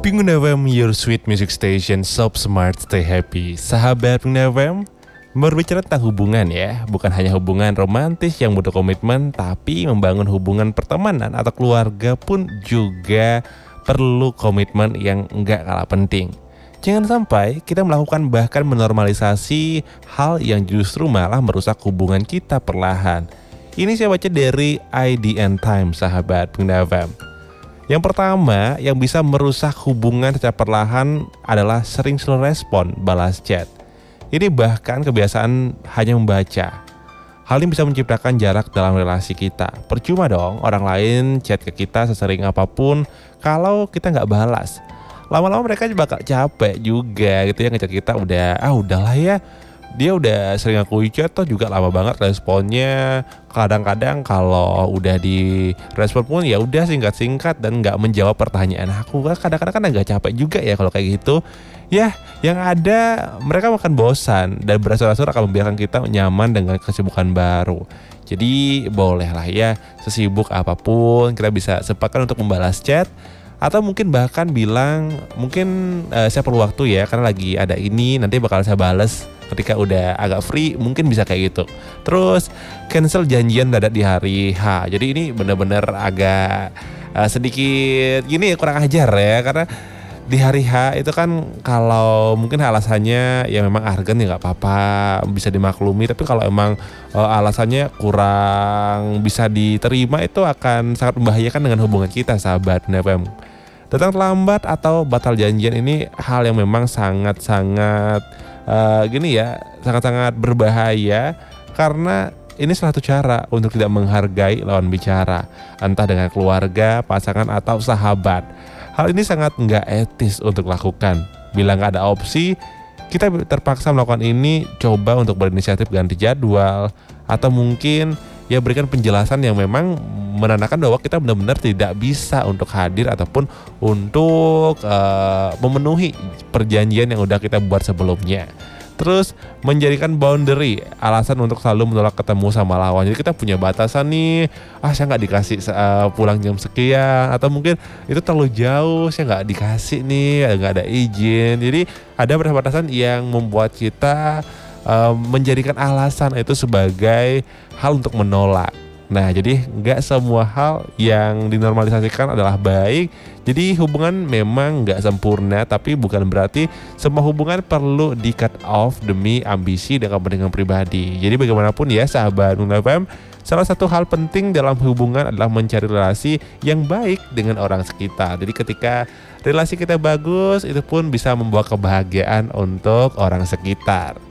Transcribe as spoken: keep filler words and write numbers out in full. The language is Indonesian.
Pengguna F M, your sweet music station, Sob Smart, stay happy. Sahabat Pengguna F M, berbicara tentang hubungan ya, bukan hanya hubungan romantis yang butuh komitmen, tapi membangun hubungan pertemanan atau keluarga pun juga perlu komitmen yang enggak kalah penting. Jangan sampai kita melakukan bahkan menormalisasi hal yang justru malah merusak hubungan kita perlahan. Ini saya baca dari I D N Times, sahabat Pengguna F M. Yang pertama, yang bisa merusak hubungan secara perlahan adalah sering slow respon balas chat. Ini bahkan kebiasaan hanya membaca. Hal ini bisa menciptakan jarak dalam relasi kita. Percuma dong orang lain chat ke kita sesering apapun kalau kita nggak balas. Lama-lama mereka bakal capek juga gitu ya, ngechat kita udah ah udahlah ya. Dia udah sering aku chat toh juga lama banget responnya. Kadang-kadang kalau udah di respon pun ya udah singkat-singkat dan nggak menjawab pertanyaan aku. Kadang-kadang kan agak capek juga ya kalau kayak gitu. Ya, yang ada mereka akan bosan dan beransur-ansur akan membiarkan kita nyaman dengan kesibukan baru. Jadi bolehlah ya, sesibuk apapun kita bisa sempatkan untuk membalas chat. Atau mungkin bahkan bilang mungkin uh, saya perlu waktu ya karena lagi ada ini, nanti bakal saya bales ketika udah agak free, mungkin bisa kayak gitu. Terus cancel janjian dadak di hari H. Jadi ini bener-bener agak uh, sedikit gini kurang ajar ya, karena di hari H itu kan kalau mungkin alasannya ya memang urgent ya nggak apa-apa, bisa dimaklumi. Tapi kalau emang uh, alasannya kurang bisa diterima, itu akan sangat membahayakan dengan hubungan kita, sahabat F M. Datang terlambat atau batal janjian ini hal yang memang sangat-sangat uh, gini ya, sangat-sangat berbahaya, karena ini salah satu cara untuk tidak menghargai lawan bicara, entah dengan keluarga, pasangan atau sahabat. Hal ini sangat nggak etis untuk lakukan. Bila nggak ada opsi, kita terpaksa melakukan ini. Coba untuk berinisiatif ganti jadwal, atau mungkin ya berikan penjelasan yang memang menandakan bahwa kita benar-benar tidak bisa untuk hadir ataupun untuk uh, memenuhi perjanjian yang udah kita buat sebelumnya. Terus menjadikan boundary, alasan untuk selalu menolak ketemu sama lawan. Jadi kita punya batasan nih, ah saya nggak dikasih uh, pulang jam sekian, atau mungkin itu terlalu jauh, saya nggak dikasih nih, nggak ada izin. Jadi ada beberapa batasan yang membuat kita uh, menjadikan alasan itu sebagai hal untuk menolak. Nah, jadi nggak semua hal yang dinormalisasikan adalah baik. Jadi hubungan memang nggak sempurna, tapi bukan berarti semua hubungan perlu di cut off demi ambisi dan kepentingan pribadi. Jadi bagaimanapun ya, sahabat Pengguna F M, salah satu hal penting dalam hubungan adalah mencari relasi yang baik dengan orang sekitar. Jadi ketika relasi kita bagus, itu pun bisa membawa kebahagiaan untuk orang sekitar.